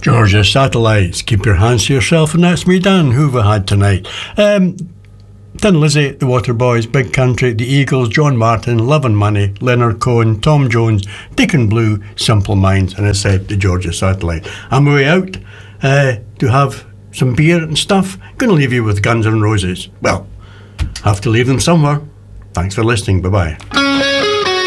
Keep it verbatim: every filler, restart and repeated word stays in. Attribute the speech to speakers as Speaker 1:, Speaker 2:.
Speaker 1: Georgia Satellites, keep your hands to yourself, and that's me, Dan. Who've I had tonight? Um, Thin Lizzy, the Waterboys, Big Country, the Eagles, John Martin, Love and Money, Leonard Cohen, Tom Jones, Deacon Blue, Simple Minds, and I said the Georgia Satellite. I'm way out uh, to have some beer and stuff. Going to leave you with Guns N' Roses. Well, have to leave them somewhere. Thanks for listening. Bye-bye.